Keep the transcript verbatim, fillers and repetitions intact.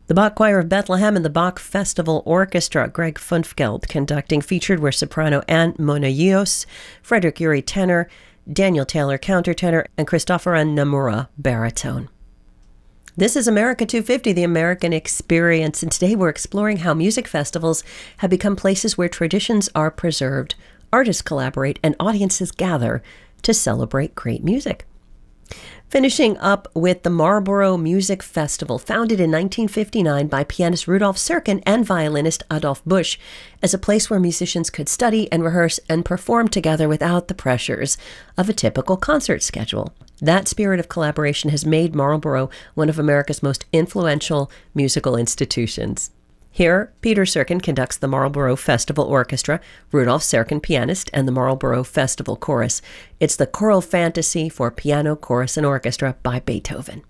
The Bach Choir of Bethlehem and the Bach Festival Orchestra, Greg Funfgeld conducting. Featured were soprano Anne Monayios, Frederick Urey tenor, Daniel Taylor countertenor, and Christopheran Namura baritone. This is America two fifty, the American Experience, and today we're exploring how music festivals have become places where traditions are preserved, artists collaborate, and audiences gather to celebrate great music. Finishing up with the Marlborough Music Festival, founded in nineteen fifty-nine by pianist Rudolf Serkin and violinist Adolf Busch, as a place where musicians could study and rehearse and perform together without the pressures of a typical concert schedule. That spirit of collaboration has made Marlborough one of America's most influential musical institutions. Here, Peter Serkin conducts the Marlborough Festival Orchestra, Rudolf Serkin pianist, and the Marlborough Festival Chorus. It's the choral fantasy for piano, chorus, and orchestra by Beethoven.